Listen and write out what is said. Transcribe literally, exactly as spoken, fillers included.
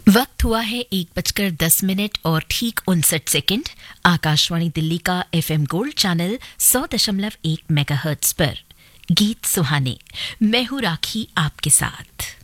वक्त हुआ है एक बजकर दस मिनट और ठीक उनसठ सेकंड। आकाशवाणी दिल्ली का एफएम गोल्ड चैनल सौ दशमलव एक मेगाहर्ट्ज पर गीत सुहाने। मैं हूं राखी आपके साथ।